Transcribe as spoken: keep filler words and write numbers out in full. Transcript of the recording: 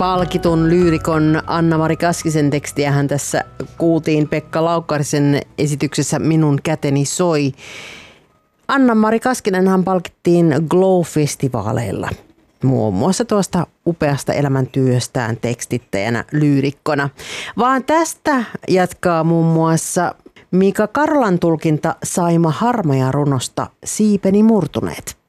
palkitun lyyrikon Anna-Mari Kaskisen tekstiähän tässä kuultiin Pekka Laukkarisen esityksessä Minun käteni soi. Anna-Mari Kaskinenhan palkittiin Glow-festivaaleilla muun muassa tuosta upeasta elämäntyöstään tekstittäjänä lyyrikkona. Vaan tästä jatkaa muun muassa Mika Karolan tulkinta Saima Harmaja runosta Siipeni murtuneet.